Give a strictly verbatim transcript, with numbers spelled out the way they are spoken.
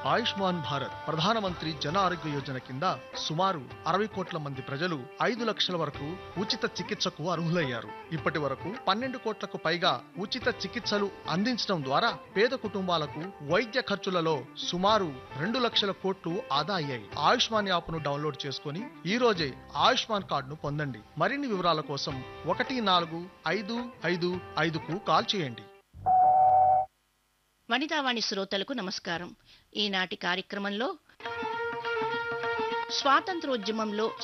ఆయుష్మాన్ భారత్ ప్రధానమంత్రి జన ఆరోగ్య యోజన కింద సుమారు అరవై కోట్ల మంది ప్రజలు ఐదు లక్షల వరకు ఉచిత చికిత్సకు అర్హులయ్యారు. ఇప్పటి వరకు పన్నెండు కోట్లకు పైగా ఉచిత చికిత్సలు అందించడం ద్వారా పేద కుటుంబాలకు వైద్య ఖర్చులలో సుమారు రెండు లక్షల కోట్లు ఆదా అయ్యాయి. ఆయుష్మాన్ యాప్ ను డౌన్లోడ్ చేసుకుని ఈ రోజే ఆయుష్మాన్ కార్డును పొందండి. మరిన్ని వివరాల కోసం ఒకటి నాలుగు ఐదు ఐదు ఐదుకు కాల్ చేయండి. వనితావాణి శ్రోతలకు నమస్కారం. ఈనాటి కార్యక్రమంలో స్వాతంత్రోద్యమంలో